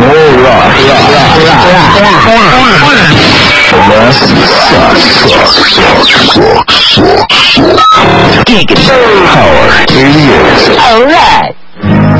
More rock. Less suck. Geek Power 88. Alright.